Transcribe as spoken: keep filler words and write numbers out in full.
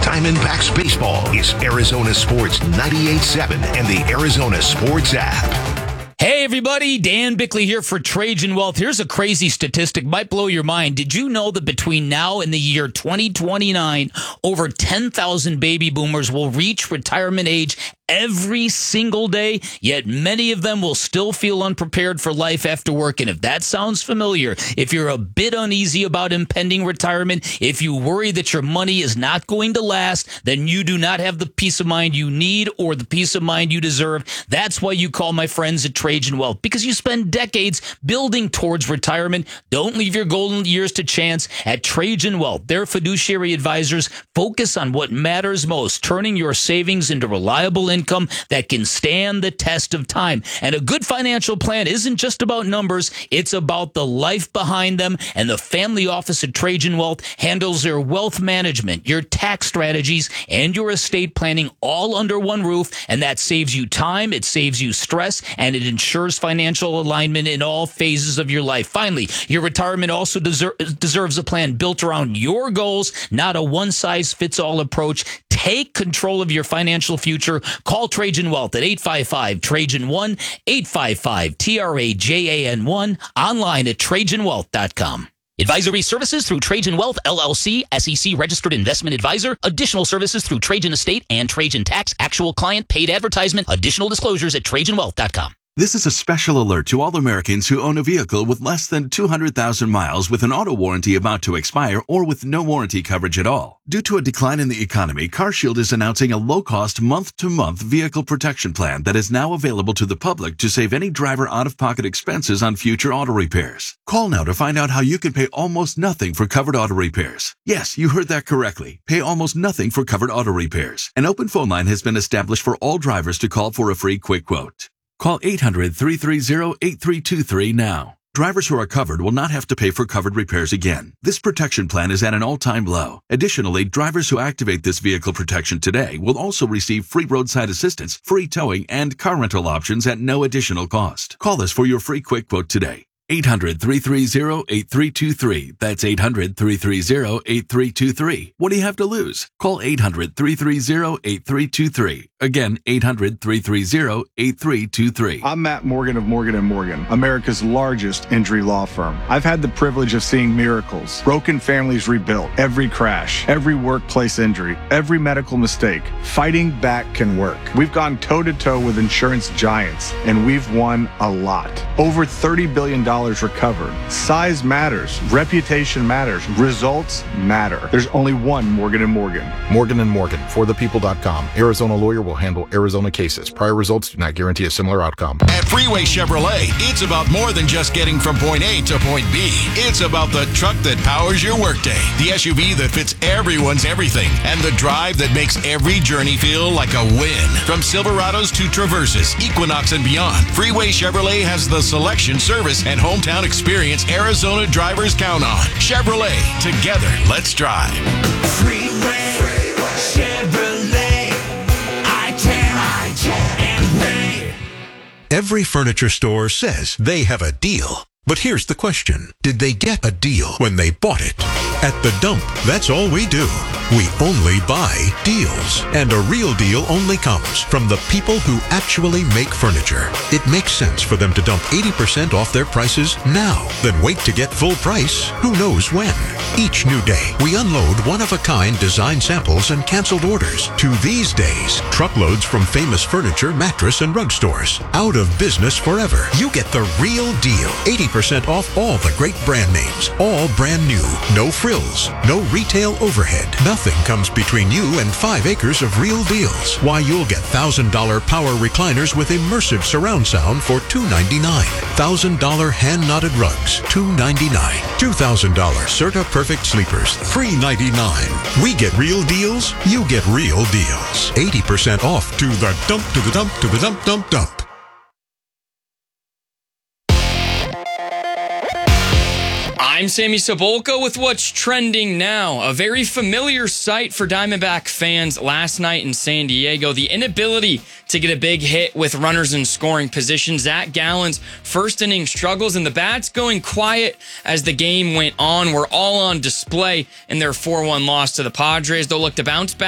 Diamondbacks baseball is Arizona Sports ninety-eight seven and the Arizona Sports app. Hey everybody, Dan Bickley here for Trajan Wealth. Here's a crazy statistic, might blow your mind. Did you know that between now and the year twenty twenty-nine, over ten thousand baby boomers will reach retirement age every single day, yet many of them will still feel unprepared for life after work. And if that sounds familiar, if you're a bit uneasy about impending retirement, if you worry that your money is not going to last, then you do not have the peace of mind you need or the peace of mind you deserve. That's why you call my friends at Trajan Wealth, because you spend decades building towards retirement. Don't leave your golden years to chance. At Trajan Wealth, their fiduciary advisors focus on what matters most, turning your savings into reliable income income that can stand the test of time. And a good financial plan isn't just about numbers, it's about the life behind them. And the family office at Trajan Wealth handles their wealth management, your tax strategies, and your estate planning all under one roof. And that saves you time, it saves you stress, and it ensures financial alignment in all phases of your life. Finally, your retirement also deser- deserves a plan built around your goals, not a one-size-fits-all approach. Take control of your financial future. Call Trajan Wealth at eight five five, Trajan one, eight five five, T R A J A N one, online at Trajan Wealth dot com. Advisory services through Trajan Wealth, L L C, S E C registered investment advisor. Additional services through Trajan Estate and Trajan Tax. Actual client paid advertisement. Additional disclosures at Trajan Wealth dot com. This is a special alert to all Americans who own a vehicle with less than two hundred thousand miles with an auto warranty about to expire or with no warranty coverage at all. Due to a decline in the economy, CarShield is announcing a low-cost month-to-month vehicle protection plan that is now available to the public to save any driver out-of-pocket expenses on future auto repairs. Call now to find out how you can pay almost nothing for covered auto repairs. Yes, you heard that correctly. Pay almost nothing for covered auto repairs. An open phone line has been established for all drivers to call for a free quick quote. Call eight hundred, three three zero, eight three two three now. Drivers who are covered will not have to pay for covered repairs again. This protection plan is at an all-time low. Additionally, drivers who activate this vehicle protection today will also receive free roadside assistance, free towing, and car rental options at no additional cost. Call us for your free quick quote today. eight hundred, three three zero, eight three two three. That's eight hundred, three three zero, eight three two three. What do you have to lose? Call eight hundred, three three zero, eight three two three. Again, eight hundred, three three zero, eight three two three. I'm Matt Morgan of Morgan and Morgan, America's largest injury law firm. I've had the privilege of seeing miracles, broken families rebuilt, every crash, every workplace injury, every medical mistake. Fighting back can work. We've gone toe-to-toe with insurance giants, and we've won a lot. Over thirty billion dollars recovered. Size matters. Reputation matters. Results matter. There's only one Morgan and Morgan. Morgan and Morgan, for the people dot com. Arizona lawyer will handle Arizona cases. Prior results do not guarantee a similar outcome. At Freeway Chevrolet, it's about more than just getting from point A to point B. It's about the truck that powers your workday, the S U V that fits everyone's everything, and the drive that makes every journey feel like a win. From Silverados to Traverses, Equinox, and beyond, Freeway Chevrolet has the selection, service, and hometown experience Arizona drivers count on. Chevrolet, together, let's drive. Freeway, Freeway. Chevrolet. Every furniture store says they have a deal. But here's the question. Did they get a deal when they bought it? At The Dump, that's all we do. We only buy deals. And a real deal only comes from the people who actually make furniture. It makes sense for them to dump eighty percent off their prices now, then wait to get full price who knows when. Each new day, we unload one-of-a-kind design samples and canceled orders. To these days, truckloads from famous furniture, mattress, and rug stores. Out of business forever. You get the real deal. eighty percent off all the great brand names. All brand new. No frills. No retail overhead. Nothing comes between you and five acres of real deals. Why, you'll get one thousand dollars power recliners with immersive surround sound for two hundred ninety-nine dollars. one thousand dollars hand-knotted rugs, two hundred ninety-nine dollars. two thousand dollars Serta Perfect Sleepers, three hundred ninety-nine dollars. We get real deals, you get real deals. eighty percent off to the dump, to the dump, to the dump, dump, dump. I'm Sammy Sabolka with what's trending now. A very familiar sight for Diamondback fans last night in San Diego. The inability to get a big hit with runners in scoring position. Zach Gallen's first inning struggles and the bats going quiet as the game went on were all on display in their four one loss to the Padres. They'll look to bounce back